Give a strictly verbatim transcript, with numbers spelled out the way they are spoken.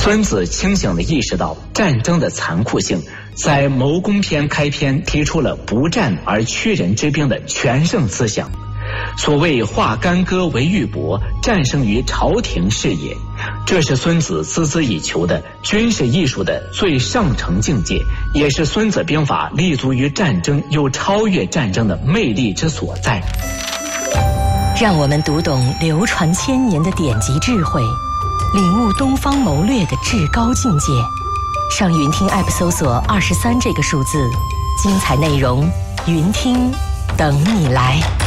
孙子清醒地意识到战争的残酷性，在《谋攻篇》开篇提出了不战而屈人之兵的全胜思想。所谓化干戈为玉帛，战胜于朝廷是也，这是孙子孜孜以求的军事艺术的最上乘境界，也是孙子兵法立足于战争又超越战争的魅力之所在。 让我们读懂流传千年的典籍智慧，领悟东方谋略的至高境界。上云听 App 搜索二十三这个数字，精彩内容云听等你来。